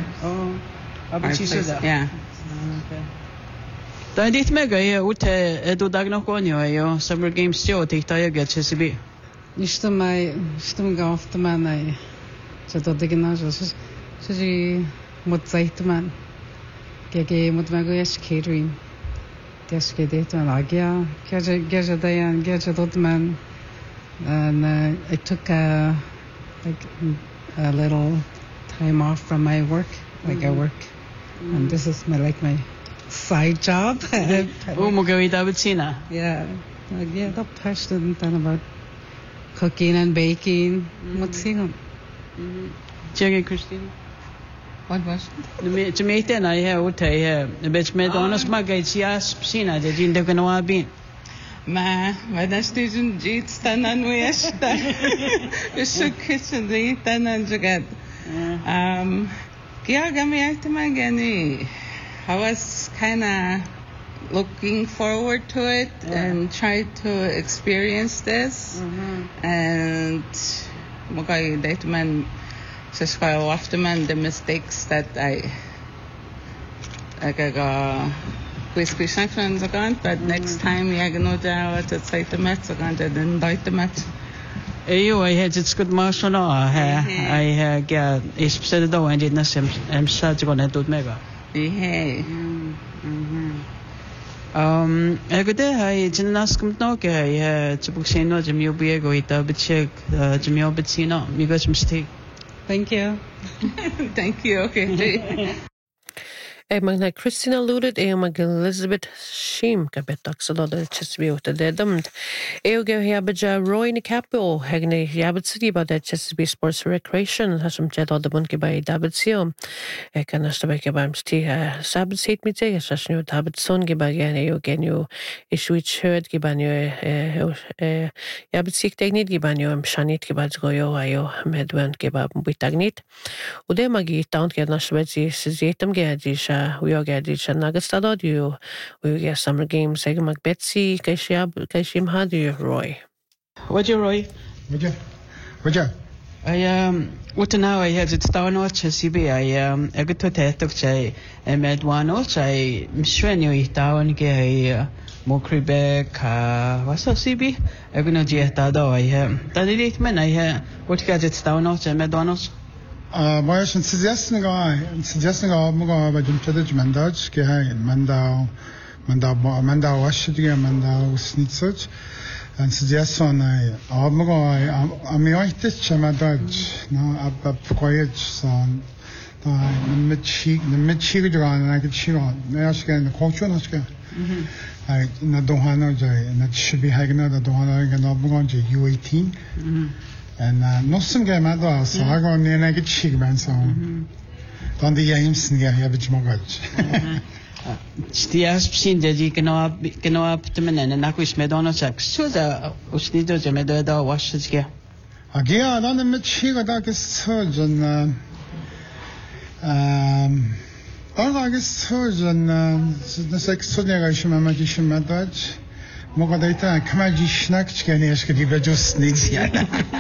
Oh, aber sie so da. Yeah. Okay. Da dit mega ja ute edu dagno konyo jo Summer Games jo tikta ja get CCB. Ishtum gaft man ai. Så då det gna så ji mot zeit man. Gege mot mago yes catering. Gas ke det man agya. Gaja dayan gaja dot man. And I took a little time off from my work. Like I work. And this is my side job. Mo go I Davidsina. Yeah. That passionate about cooking and baking. What's it? Jege Christine. What was it? To me then I have ute a bit McDonald's magaitias psina de jinde gnoa bin. Ma, vada stijun jit stanan westa. Isho kitchen de tanan jagad. Gami Altamagani. I was kind of looking forward to it and tried to experience this. And Mugai Dateman says often the mistakes that I got whiskey sanctions again, but next time I know that it's like the Mets again, then like the Mets. I had it's good martial law. I had got is said though and didn't I'm such gonna do mega. Hey. I could I didn't ask him no okay to book say no Jimmy Biego it but check Jimmy Bettino you got some mistake. Thank you. Thank you. Okay. Magna Christina Ludet mag Elizabeth Sheem gabet axelod chesbiota dedamt. Ege habeja Roy ni capo hegne yabet city about that Chesby Sports Recreation hasum jedod the bunke by Davidsio. Kanastabeke bamsti sabit sit mit te sasnu Davidson gebagen eugenio ishuich herd gebanyo yabet sik technit gebanyo shanit gebaz goyo ayo medwen gebab bitagnit. Ude magi taunt gednashbetsi sizetem gedisha we are getting Nagastado, we get Summer Games, Egg Betsy, Kashim Hadi, Roy. What you, Roy? What you? What now I had it down or CB. I got to take Chay, and made one also. I'm sure you down gay, Mokribek, what's up, CB? I'm gonna get that though. I have that it man. I have what gadgets down or McDonald's. Maar is een suggestie moet bij de tweede mandaat gehaald mandau was het mandau schnitzel en suggestie moet aan het mandaat ab kwijt zo'n met chic gedaan en ik chic aan als ik een cultuur als ik na dohano jai na shibi hagna da dohano ga na bugon je U18 en nossum ga ma da so ga ne na get chic ben so dan die games ne ga bit magaj Stias psin de di genau te menen na kuis medona chak so da usnido je medo was het ge agia dan met chic da ke surgeon August surgeon the sex surgeon shima magician madaj moga daita kamaji snack chkenies ke dibe just niks ja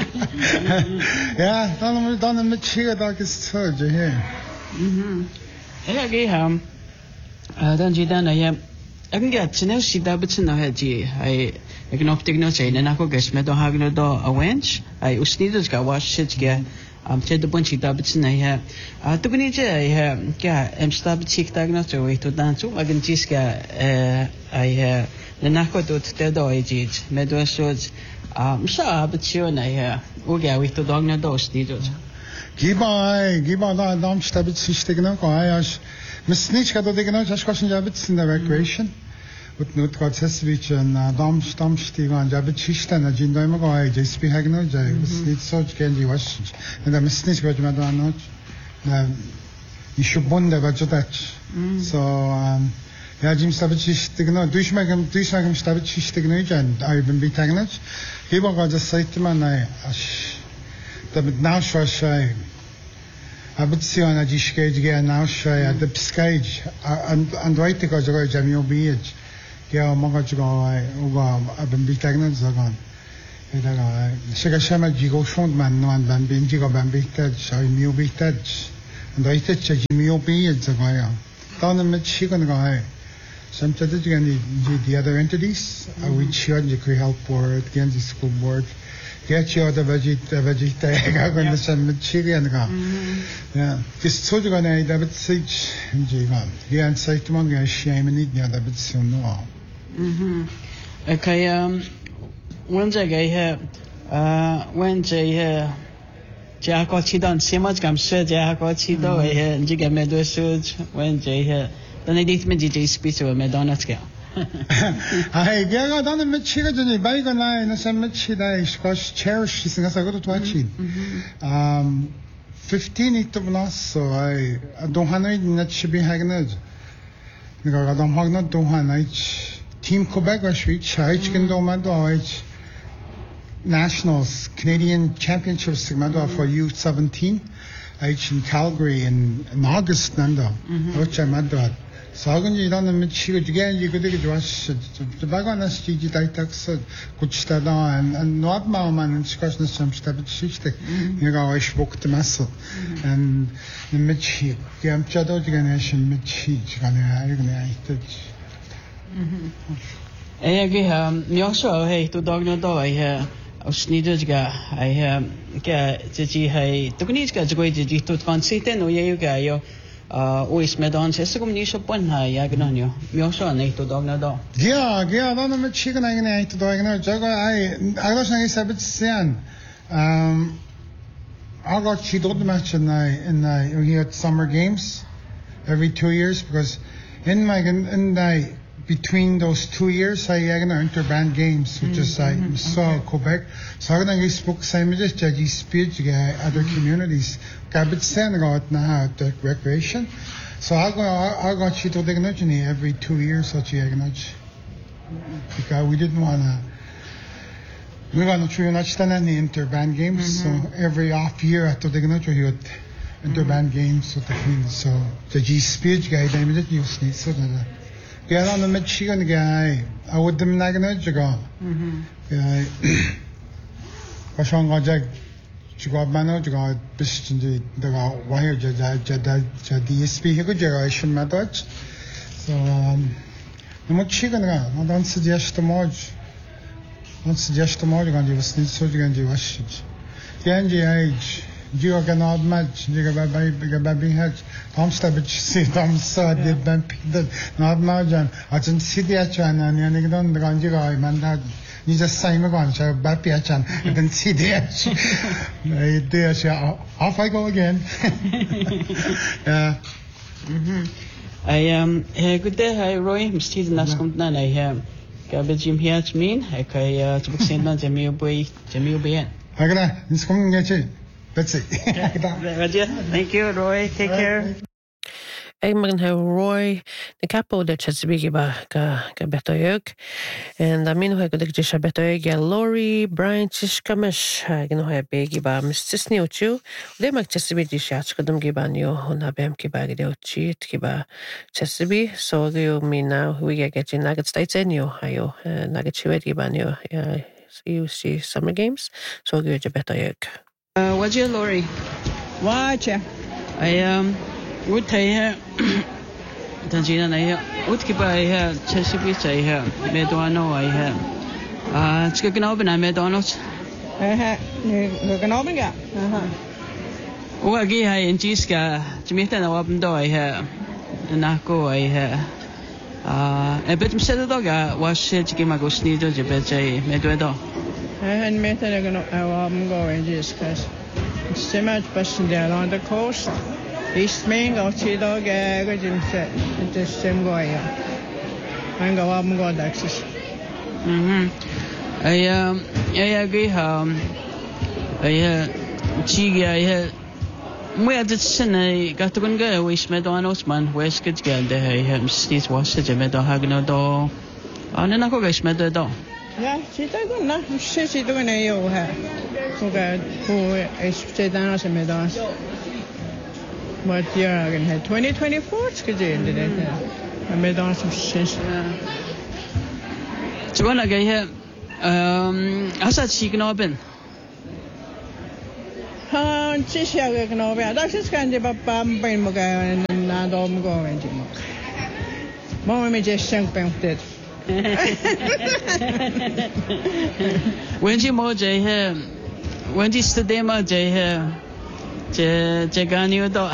ja dan met chic da ke surgeon hier ja ge dan je dan ja ik ga channel sida bitna haji ai ik nog tegno chai na ko ges medo hagno do awench ai usnido ga was het ge Amche de bunchi da bitna ya to bini je ya kya emsta bichik tagna to we to dan chu agen jiska ai na nako to te do ejij medo shoj sha bitio na ya uga we to dogna do stido giba da dam sta bitch tegna ko ayas misnich ka do tegna chashkashin ja bitsin da recreation Ut not got sesvich and dam stig on jabit chista na jindoima go ai JSP hagno jai snit soch kendi was and the misnich got madano na ishubonda gajotach so ja jim stabit stigno duishmagam stabit stigno jan I been be tagnach hibo ga just site man ai ash da mit now shai abitsion ajishkej ge now shai at the skage and right to go jamio beach Yeah, magajiga uga abin bitagna zagan. Edaga shega shama jigo shond man no an ban binjiga ban bitaj shai miu bitaj. and I think that you may be it's a guy. Down in the chicken guy. Some of the other entities, which the Health Board, against the school board, get you the vegetarian, the some chicken. Yeah, this sort of an idea, but sage and Jivan. The answer to one guy, shame and the other bit soon. Okay, when they have, when they have. Jaco Chidon, so much come straight, Jaco Chido, and Jigga Meadow Suits, when they have. Then I did me speech of a Madonna scale. I get on the Michigan, the bacon line, and some Michigan, Scotch cherish, as I go to watch it. 15 it of us, so I don't have that should be hanging. Because I don't have not do Hanich. Team Quebec or Switch, I can do my Deutsch. Nationals, Canadian Championships for Youth 17, in Calgary in August, which I'm at. So I'm going to run the Michigan again. You could do it. The background is GG Ditax, Kuchtada, and not Malman and Scotch some step at Shishtik. You know, I spoke to muscle. And the Michi, Gam Chado, Ganation, Michi, I agree. Also, hey, to dog no dog, I hear. Snidga, I have Gigi, hey, Tugniska, Gigi to consent, or you guy, always Madon says, a combination of one high, Yaganonio. You also need to dog no dog. Yeah, I don't know chicken, I to dog no jug. I was a bit sen. I got cheat old match and I had summer games every 2 years because in my between those 2 years, I interband games, which is I saw Quebec. So I'm going to spoke same as Judge speech other communities. Gabit Sen got now the recreation. So I got you to the Gnocchi every 2 years, such a because we didn't want to. We want to try not to any interband games. So every off year after the Gnocchi, he would interband games with the friends. So the G speech guy, they didn't use it. So yeah, on the Michigan guy, I would them not gonna go. Was on Gajak, you got Mano, you got Bish, the wire DSP, he could generation methods. So, the Michigan guy, I don't suggest the much. Don't suggest the more you're going to use it, so you're going to wash it. The NGH. You can not match, you can baby hedge. Tom Stabbage, see Tom Sad, did not margin. I didn't see the Achan and you don't the Ganjiga, man. That you just say Magoncha, Bappy Achan, I didn't see the Achan. Dear, off I go again. I good day, hi Roy, Mr. Nascomtan, I have Garbage Jim here to mean, I can to send on Jamil Bien. I got it's coming at you. That's it. Thank you, Roy. Take care. Ag magan ha Roy na capo de Chesapeake ba ka betoyog and amin ho ko de jisha betoyog ya Lori Brian Chishkamish gino ha begi ba mistisni uchu de mag Chesapeake jisha chkadum gi ba nyo na bem ki ba de uchi ki ba Chesapeake so go mi now we get in Nugget States in yo ayo Nugget chiwet gi ba nyo you see summer games so go je betoyog What's your Lori? Watch I would tell you, Tanjina, I would keep I have Chesapeake, I have Medono, I have. It's going to open a McDonald's. You're going to open it? Oh, I gave her in Jiska, Jamaican open door, I have. And I go, I have. A bit of said the dog was to give my ghost needle, the bed, I made it all. And met I'm going just because it's so much person there on the coast. East Main or Chido Gag and set at the same way. I'm going to go to Texas. I agree. I where did Senna got to go? We met on Osman, West Kids get there. I have sneeze was such a metal Hagno door. On an Ako guys met the door. Yeah, she doesn't know. She's doing a yo hair. Okay, who is stayed down as a medal. But yeah, I can have 2024 could you did it? I made on some shit. So when I get here, I said she can open. on Tisha Novia. That's just kind of a bum brain moga and not all going to mock. More me just shank it. When you mo jay here, when you study mo jay here, je ganyo do.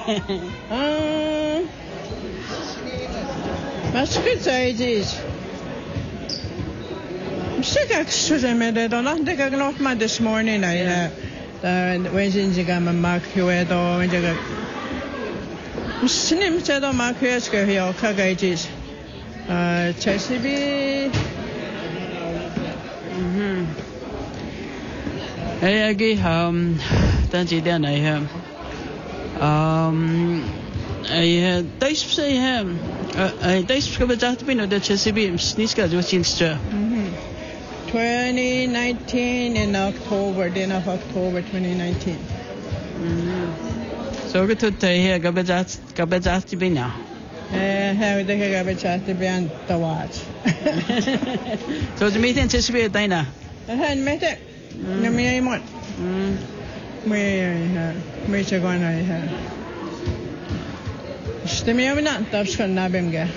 That's good ideas. I'm sick of I made it. I don't think I can off my this morning. I when you got my mark here, and you got. Snim said on my careers go here, Kagages. Chesapeake. Hey, again, don't you then? I have. Deze say him. Deze probeert te binnen dat Chesapeake niet gaat doen sinds 2019 in October, the end of October 2019. So we took here Gabazat to be now. How the Gabazat to be on the watch. So the meeting Chesapeake Dina. I hadn't met it. No, me anymore. Me to go on. I had. Stimme jag not that's going to be good.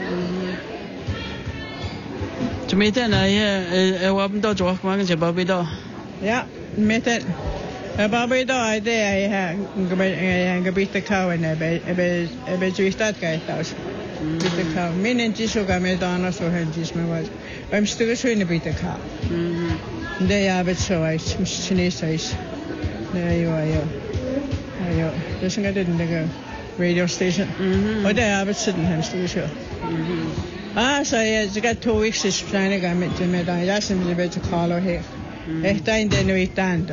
To meet it, I want to talk to Bobby Do. Yeah, met it. Bobby Do, I have beat the cow and I bet that guy does. Beat the cow. Meaning Jisuga made on us or had this my was. I'm still trying to beat the cow. They have it so I Chinese ice. There you are. Listen, I didn't go. Radio station. Oh, they have it sitting here, still sure. So yeah, I got 2 weeks to trying to get to me. I asked him to be to call her here. I time then we stand.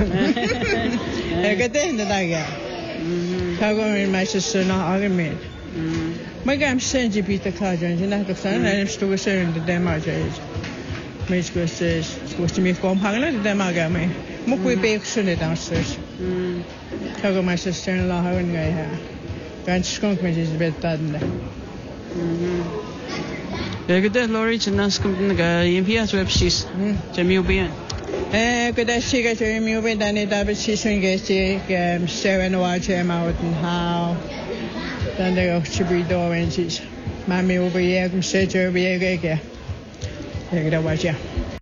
I got the end of that guy. How going my sister not argument. My guy, I'm saying you beat the car, and you're not the son, and I'm still saying the demo judge. My school says, supposed to me come hang the demo got me. Mukwe bake soon downstairs. How go my sister in law having guy here. Can't skunk me just a bit done. Good day, Laurie, and that's coming to the MPS web she's Jamil Bien. Could I see it to him? You've been done it, but she's in Gacy, Sharon watch him out and how. Then they go to be oranges. Mammy will be here, and say to be a gay. Take it watch ya.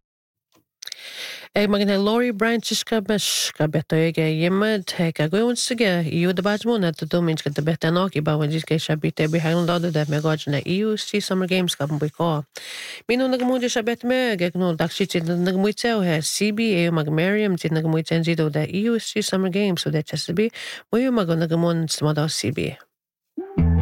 Ag magna Laurie Branchiska Beshka betoyge yemad heka goonsige you the bajmona to dominska the betanoki ba when jiske shabite behind lodda de megajna EUC Summer Games kam biko. Mino nagmuja shabet me gekno dakshit nagmuiteo he CBA mag Miriam tin nagmuitenzido the EUC Summer Games so that Chesapeake moyo mago nagamon smada CBA.